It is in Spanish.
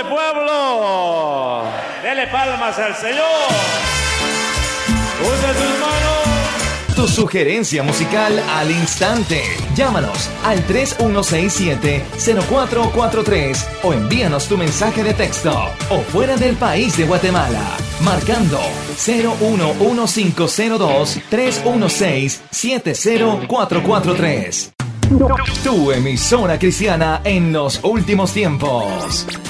de pueblo. Dele palmas al Señor. Use sus manos. Tu sugerencia musical al instante. Llámanos al 3167-0443 o envíanos tu mensaje de texto o fuera del país de Guatemala, marcando 011502-316-70443. Tu emisora cristiana en los últimos tiempos.